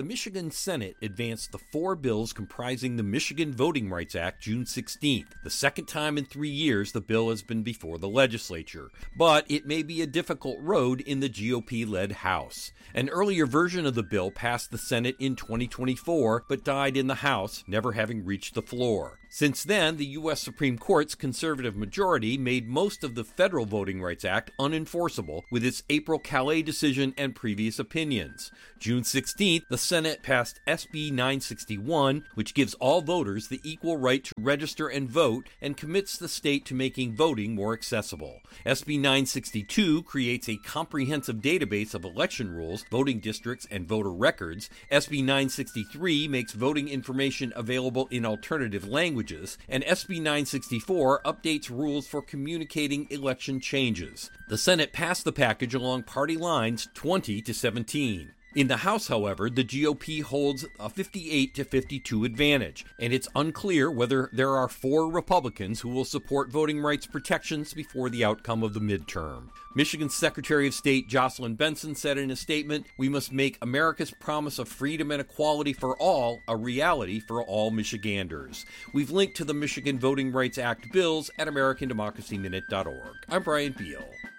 The Michigan Senate advanced the 4 bills comprising the Michigan Voting Rights Act June 16th, the second time in 3 years the bill has been before the legislature. But it may be a difficult road in the GOP-led House. An earlier version of the bill passed the Senate in 2024, but died in the House, never having reached the floor. Since then, the U.S. Supreme Court's conservative majority made most of the Federal Voting Rights Act unenforceable with its April Calais decision and previous opinions. June 16th, the Senate passed SB 961, which gives all voters the equal right to register and vote and commits the state to making voting more accessible. SB 962 creates a comprehensive database of election rules, voting districts, and voter records. SB 963 makes voting information available in alternative languages, and SB 964 updates rules for communicating election changes. The Senate passed the package along party lines 20-17. In the House, however, the GOP holds a 58-52 advantage, and it's unclear whether there are 4 Republicans who will support voting rights protections before the outcome of the midterm. Michigan's Secretary of State Jocelyn Benson said in a statement, "We must make America's promise of freedom and equality for all a reality for all Michiganders." We've linked to the Michigan Voting Rights Act bills at AmericanDemocracyMinute.org. I'm Brian Beal.